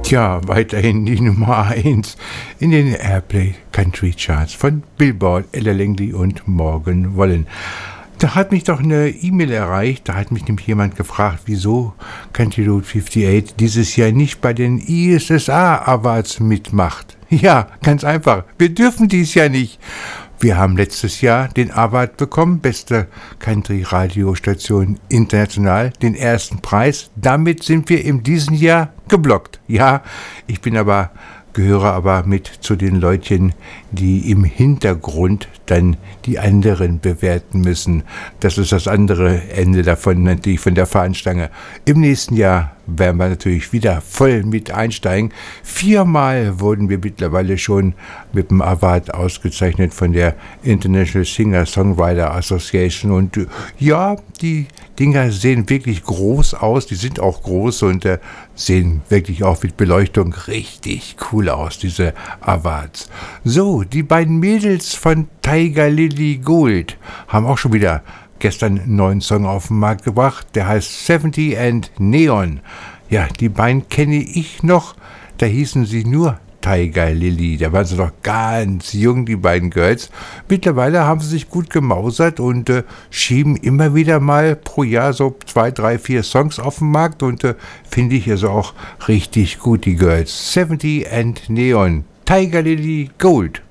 Ja, weiterhin die Nummer 1 in den Airplay Country Charts von Billboard, Ella Langley und Morgan Wallen. Da hat mich doch eine E-Mail erreicht, da hat mich nämlich jemand gefragt, wieso Country Road 58 dieses Jahr nicht bei den ISSA Awards mitmacht. Ja, ganz einfach, wir dürfen dies Jahr nicht. Wir haben letztes Jahr den Award bekommen, beste Country-Radiostation international, den ersten Preis. Damit sind wir in diesem Jahr geblockt. Ja, gehöre aber mit zu den Leutchen, die im Hintergrund dann die anderen bewerten müssen. Das ist das andere Ende davon, natürlich von der Fahnenstange. Im nächsten Jahr werden wir natürlich wieder voll mit einsteigen. 4-mal wurden wir mittlerweile schon mit dem Award ausgezeichnet von der International Singer-Songwriter Association. Und ja, die Dinger sehen wirklich groß aus. Die sind auch groß und sehen wirklich auch mit Beleuchtung richtig cool aus, diese Awards. So, die beiden Mädels von Tiger Lily Gold haben auch schon wieder gestern einen neuen Song auf den Markt gebracht, der heißt 70 and Neon. Ja, die beiden kenne ich noch, da hießen sie nur Tiger Lily, da waren sie noch ganz jung, die beiden Girls. Mittlerweile haben sie sich gut gemausert und schieben immer wieder mal pro Jahr so 2, 3, 4 Songs auf den Markt und finde ich also auch richtig gut, die Girls. 70 and Neon, Tiger Lily Gold.